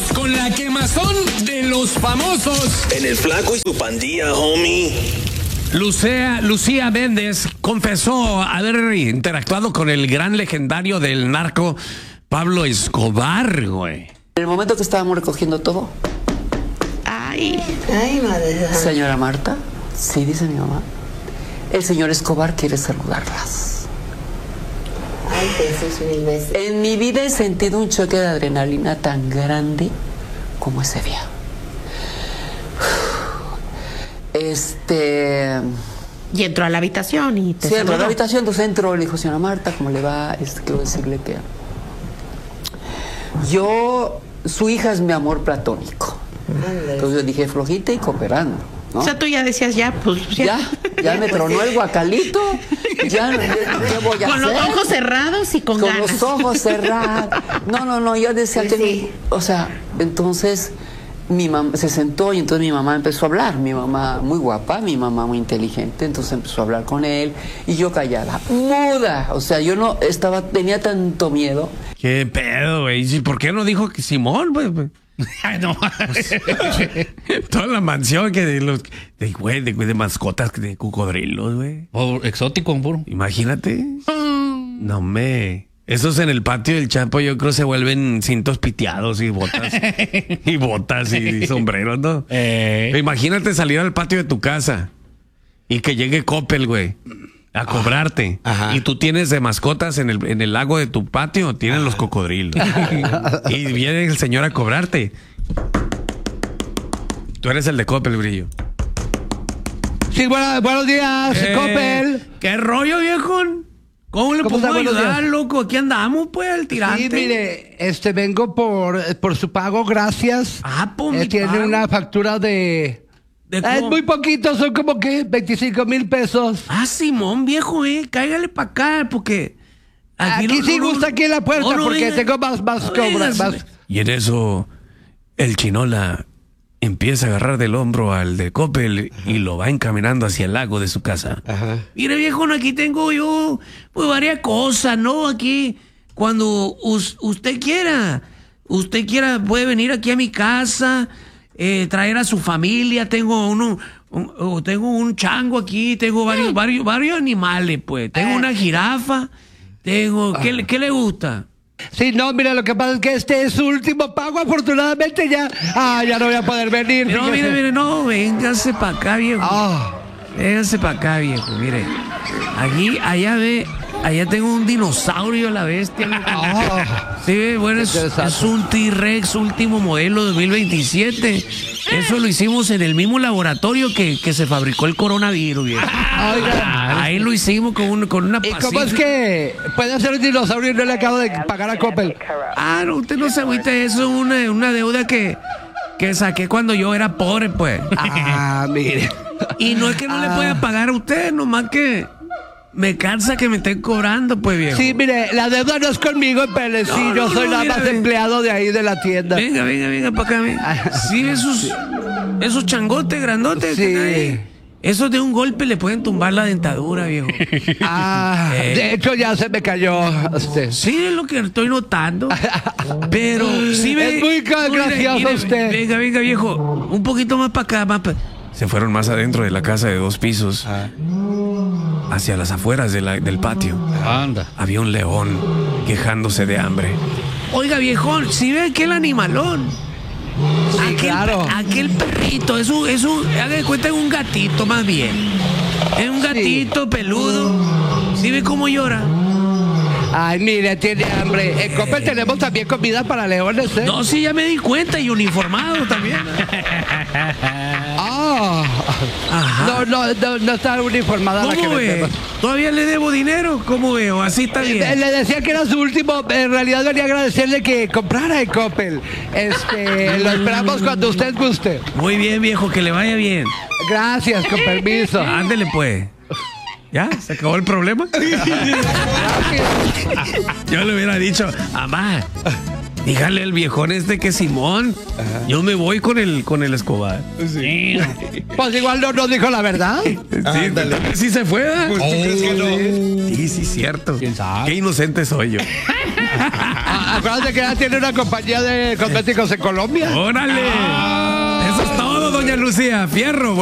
con la quemazón de los famosos. En el Flaco y su pandilla, homie. Lucía Méndez confesó haber interactuado con el gran legendario del narco Pablo Escobar, güey. En el momento que estábamos recogiendo todo. Ay, madre. Señora Marta, sí, dice mi mamá. El señor Escobar quiere saludarlas. Ay, Jesús, mil veces. En mi vida he sentido un choque de adrenalina tan grande como ese día. Y entró a la habitación y te Sí, entró a la saludó. habitación, entonces entró, le dijo, señora Marta, ¿cómo le va? Quiero decirle que su hija es mi amor platónico. Entonces yo dije, flojita y cooperando, ¿no? O sea, tú ya decías, ya me tronó el guacalito, ya, ¿qué voy a con hacer? los ojos cerrados y con ganas. Los ojos cerrados. No, yo decía que Sí. o sea, entonces mi mamá se sentó y entonces mi mamá empezó a hablar, mi mamá muy guapa, mi mamá muy inteligente, entonces empezó a hablar con él y yo callada, muda, o sea, yo no tenía tanto miedo. ¿Qué pedo, güey? ¿Y por qué no dijo que Simón, güey? Ay, no. Toda la mansión que de mascotas, de cocodrilos, güey. Exótico, puro. Imagínate. No me. Esos en el patio del Chapo, yo creo se vuelven cintos piteados y botas. Y botas y sombreros, ¿no? Imagínate salir al patio de tu casa y que llegue Coppel, güey, a cobrarte. Ajá. Y tú tienes de mascotas en el lago de tu patio, tienen los cocodrilos. Y viene el señor a cobrarte. Tú eres el de Coppel, Brillo. Sí, buenos días, Coppel. ¿Qué rollo, viejón? ¿Cómo le ¿Cómo podemos está? Buenos ayudar, días. loco? Aquí andamos, pues, al tirante. Sí, mire, vengo por su pago, gracias. Pues, mi tiene pago. una factura de... ¿De Es cómo? muy poquito, son como que 25,000 pesos. Simón, viejo, cáigale para acá, porque... Aquí sí gusta aquí en la puerta, porque venga. tengo más cobras. Más. Y en eso, el Chinola empieza a agarrar del hombro al de Coppel y lo va encaminando hacia el lago de su casa. Ajá. Mire, viejo, aquí tengo yo pues varias cosas, ¿no? Aquí, cuando usted quiera puede venir aquí a mi casa, traer a su familia. Tengo un chango aquí, tengo varios animales, pues. Tengo una jirafa, ¿qué le gusta? Sí, no, mira, lo que pasa es que este es su último pago, afortunadamente ya no voy a poder venir. No, fíjese. mire, no, véngase para acá, viejo. Véngase para acá, viejo, mire. Allá tengo un dinosaurio, la bestia. Sí, bueno, es un T-Rex último modelo 2027. Eso lo hicimos en el mismo laboratorio que se fabricó el coronavirus, viejo. Ahí lo hicimos con una ¿Y pasita. cómo es que puede hacer un dinosaurio y no le acabo de pagar a Coppel? No, usted no se agüite, eso es una deuda que saqué cuando yo era pobre, pues. Mire. Y no es que no le pueda pagar a usted, nomás que me cansa que me estén cobrando, pues, viejo. Sí, mire, la deuda no es conmigo, Pérez. Sí, yo soy nada más empleado de ahí de la tienda. Venga para acá, venga. Sí, esos changotes grandotes. Sí. Esos de un golpe le pueden tumbar la dentadura, viejo. De hecho ya se me cayó. Sí, es lo que estoy notando. Pero sí ve. Es muy gracioso usted. Venga, viejo. Un poquito más para acá, Se fueron más adentro de la casa de 2 pisos. Hacia las afueras del patio. Anda. Había un león quejándose de hambre. Oiga, viejón, ¿sí ve aquel animalón? Sí, claro. Aquel perrito, haga de cuenta, es un gatito más bien. Es un gatito peludo. ¿Sí ve cómo llora? Ay, mire, tiene hambre. En Coppel tenemos también comida para leones, ¿eh? No, sí, ya me di cuenta, y uniformado también. Ajá. No está uniformada la que ¿Cómo ve? vendemos. ¿Todavía le debo dinero? ¿Cómo veo? Así está bien. Le decía que era su último. En realidad venía a agradecerle que comprara en Coppel. Lo esperamos cuando usted guste. Muy bien, viejo, que le vaya bien. Gracias, con permiso. Ándele, pues. ¿Ya? ¿Se acabó el problema? Yo le hubiera dicho, mamá, dígale al viejón que Simón, yo me voy con el Escobar. Sí. Pues igual no nos dijo la verdad. Sí se fue, ¿verdad? Pues, ¿tú crees que no? Sí, cierto. ¿Quién sabe? Qué inocente soy yo. Acuérdate que ella tiene una compañía de cosméticos en Colombia. ¡Órale! Eso es todo, doña Lucía. Fierro.